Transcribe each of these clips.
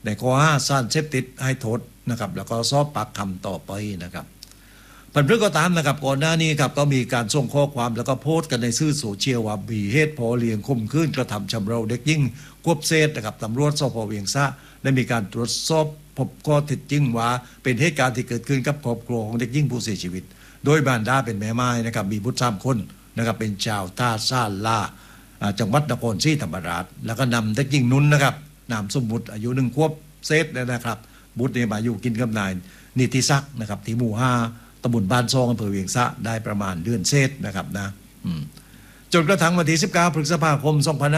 ในข้อหาสารเสพติดให้โทษนะครับแล้วก็สอบปากคำต่อไปนะครับพันธุ์ก็ตามนะครับก่อนหน้านี้ครับก็มีการส่งข้อความแล้วก็โพสต์กันในสื่อโซเชียลว่ามีเหตุพอเลี้ยงข่มขืนกระทำชำเราเด็กหญิงควบเศษนะครับตำรวจสพ.เวียงสะได้มีการตรวจสอบพบข้อเท็จจริงว่าเป็นเหตุการณ์ที่เกิดขึ้นกับครอบครัวของเด็กหญิงผู้เสียชีวิตโดยบรรดาเป็นแม่ไม้นะครับมีบุตร3 คนนะครับเป็นชาวท่าซ่านลาจังหวัดนครศรีธรรมราชแล้วก็นำเด็กหญิงนุ้นนะครับนามสมมุติอายุ1 ขวบเศษนะครับบุตรเนี่ยมาอยู่กินกับนายนิติศักดิ์นะครับที่หมู่ 5ตำบลบ้านซองอำเภอเวียงสะได้ประมาณเดือนเศษนะครับนะจนกระทั่งวันที่19 พฤษภาคม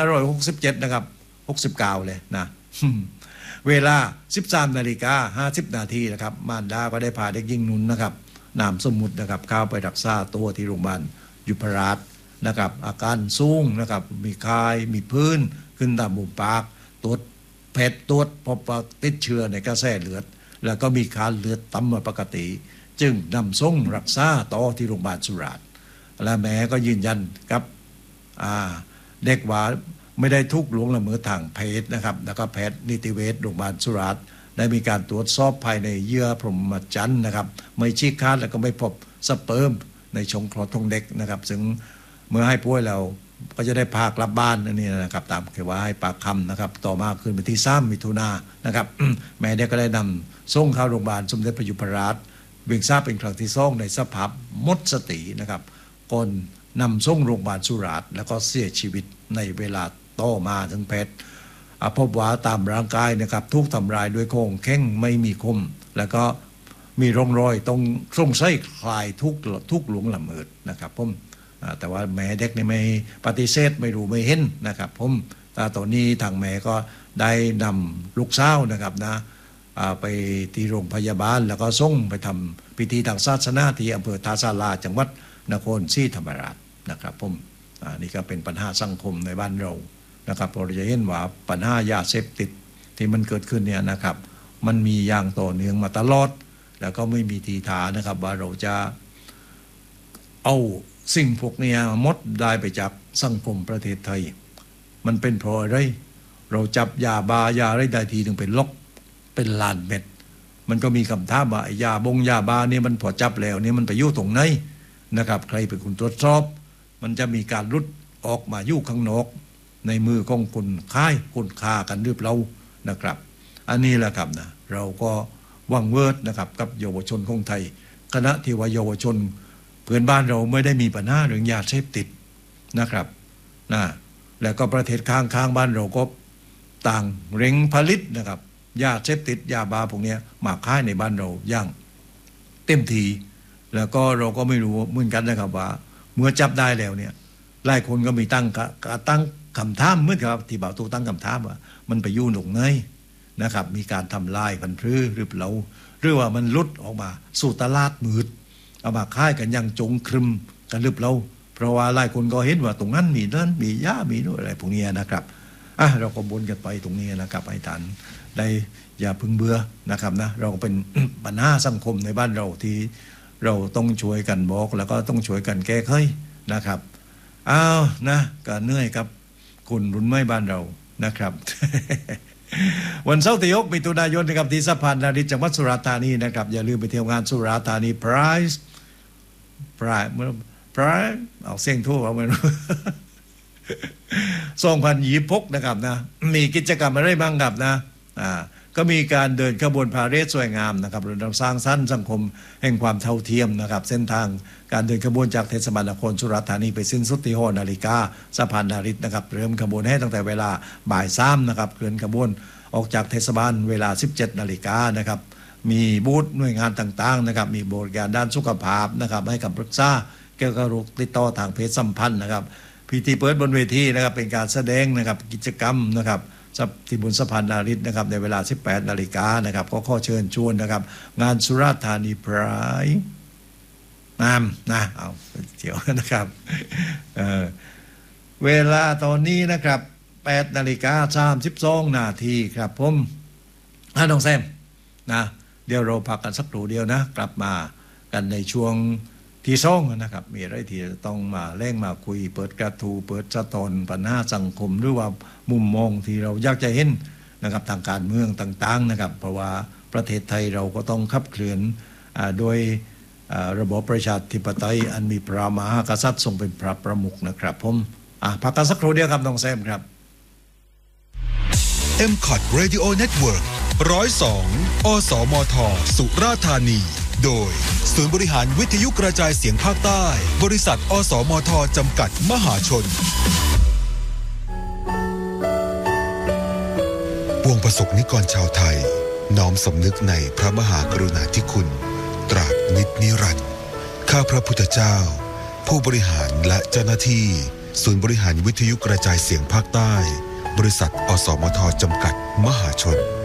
2567นะครับ69เลยนะเวลา 13:50 นาทีนะครับมารดาก็ได้พาเด็กหญิงนุ้นนะครับนามสมมุตินะครับเข้าไปรักษาตัวที่โรงพยาบาลยุพราชนะครับอาการสูงนะครับมีคายมีพื้นขึ้นตามมุมปากตรวจแพทย์ตรวจพบว่าติดเชื้อในกระแสเลือดแล้วก็มีการเลือดต่ำกว่าปกติจึงนำส่งรักษาต่อที่โรงพยาบาลสุราษฎร์และแม่ก็ยืนยันกับเด็กว่าไม่ได้ทุกล่วงละเมิดทางเพศนะครับแล้วก็แพทย์นิติเวชโรงพยาบาลสุราษฎร์ได้มีการตรวจสอบภายในเยื่อพรหมจรรย์นะครับไม่ชี้ขาดแล้วก็ไม่พบสเปิร์มในช่องคลอดของเด็กนะครับซึ่งเมื่อให้ป่วยแล้วก็จะได้พากลับบ้านนั่นนี่นะครับตามที่ว่าให้ปากคำนะครับต่อมาคืนวันที่3 มิถุนายนนะครับ แม่เด็กก็ได้นำส่งเข้าโรงพยาบาลสมเด็จพระยุพราชเวียงสะเป็นครั้งที่2ในสภาพหมดสตินะครับก่อนนำส่งโรงพยาบาลสุราษฎร์แล้วก็เสียชีวิตในเวลาต่อมาถึงแพทย์พบว่าตามร่างกายนะครับทุกทำลายด้วยของแข็งไม่มีคมแล้วก็มีร่องรอยตรงไส้คลายทุกหลวงละเมิดนะครับผมแต่ว่าแม่เด็กนี่ไม่ปฏิเสธไม่รู้ไม่เห็นนะครับผมตอนนี้ทางแม่ก็ได้นำลูกสาวนะครับนะไปที่โรงพยาบาลแล้วก็ส่งไปทำพิธีทางศาสนาที่อำเภอท่าสาราจังหวัดนครศรีธรรมราชนะครับผมนี่ก็เป็นปัญหาสังคมในบ้านเรานะครับเราจะเห็นว่าปัญหายาเสพติดที่มันเกิดขึ้นเนี่ยนะครับมันมีอย่างต่อเนื่องมาตลอดแล้วก็ไม่มีทีท่านะครับว่าเราจะเอาสิ่งพวกนี้หมดได้ไปจากสังคมประเทศไทยมันเป็นเพราะอะไรเราจับยาบายาอะไรได้ทีถึงเป็นล็อกเป็นล้านเม็ดมันก็มีคำถามว่ายาบาเนี่ยมันพอจับแล้วเนี่ยมันไปอยู่ตรงไหนนะครับใครเป็นคนตรวจสอบมันจะมีการรุดออกมาอยู่ข้างนอกในมือของคนค้ายคนค้ากันหรือเปล่านะครับอันนี้แหละครับนะเราก็หวังเวิร์ดนะครับกับเยาวชนของไทยคณะที่ว่าเยาวชนเพื่อนบ้านเราไม่ได้มีปัญหาเรื่องยาเสพติดนะครับนะแล้วก็ประเทศข้างบ้านเราก็ต่างเร่งผลิตนะครับยาเสพติดยาบ้าพวกนี้มาขายในบ้านเราอย่างเต็มทีแล้วก็เราก็ไม่รู้เหมือนกันนะครับว่าเมื่อจับได้แล้วเนี่ยหลายคนก็มีตั้งคำถามเหมือนกับที่บ่าวตูตั้งคำถามว่ามันไปอยู่ตรงไหนนะครับมีการทำลายพันธุ์พืชหรือเปล่าหรือว่ามันลุดออกมาสู่ตลาดมืดเอามาขายกันอย่างจงครึมกันหรือเปล่าเพราะว่าหลายคนก็เห็นว่าตรงนั้นมีนั่นมียามีอะไรพวกนี้นะครับเราก็บนกันไปตรงนี้นะครับให้ท่านได้อย่าพึงเบื่อนะครับนะเราเป็น ปัญหาสังคมในบ้านเราที่เราต้องช่วยกันบอกแล้วก็ต้องช่วยกันแก้ไขนะครับนะก็เหนื่อยครับคุณรุ่นใหม่บ้านเรานะครับ วันเสาร์ที่6 มิถุนายนนะครับที่สะพานนาริตจังหวัดสุราษฎร์ธานีนะครับอย่าลืมไปเที่ยวงานสุราษฎร์ธานีไพรส์เอาเสียงทั่วเอาไม่รู้ 2026นะครับนะมีกิจกรรมอะไรบ้างครับนะก็มีการเดินขบวนพาเหรดสวยงามนะครับเราสร้างสรรค์สังคมแห่งความเท่าเทียมนะครับเส้นทางการเดินขบวนจากเทศบาลนครสุราษฎร์ธานีไปสิ้นสุดที่6 นาฬิกาสะพานนาริตนะครับเริ่มขบวนให้ตั้งแต่เวลาบ่าย3นะครับเคลื่อนขบวนออกจากเทศบาลเวลา 17 นาฬิกานะครับมีบูธหน่วยงานต่างๆนะครับมีบริการด้านสุขภาพนะครับให้คำปรึกษาเกี่ยวกับโรคติดต่อทางเพศสัมพันธ์นะครับพิธีเปิดบนเวทีนะครับเป็นการแสดงนะครับกิจกรรมนะครับที่บนสะพานนาริตนะครับในเวลา 18 นาฬิกานะครับก็ขอเชิญชวนนะครับงานสุราษฎร์ธานีไพรส์นะเอาเที่ยวนะครับเวลาตอนนี้นะครับ 8:32 นาทีครับผมน้องแซมนะเดี๋ยวเราพักกันสักครู่เดียวนะกลับมากันในช่วงที่2นะครับมีอะไรที่จะต้องมาแล่งมาคุยเปิดกระทูเปิดสะท้อนปัญหาสังคมหรือว่ามุมมองที่เราอยากจะเห็นนะครับทางการเมืองต่างๆนะครับเพราะว่าประเทศไทยเราก็ต้องขับเคลื่อนโดยระบอบประชาธิปไตยอันมีพระมหากษัตริย์ทรงเป็นพระประมุขนะครับผมพักกันสักครู่เดียวครับน้องแซมครับ MCOT Radio Network 102 อสมท สุราษฎร์ธานี โดยศูนย์บริหารวิทยุกระจายเสียงภาคใต้ บริษัท อสมท จำกัดมหาชนปวงประสบนิกรชาวไทยน้อมสำนึกในพระมหากรุณาธิคุณตราบนิจนิรันดร์ข้าพระพุทธเจ้าผู้บริหารและเจ้าหน้าที่ศูนย์บริหารวิทยุกระจายเสียงภาคใต้บริษัท อสมท จำกัดมหาชน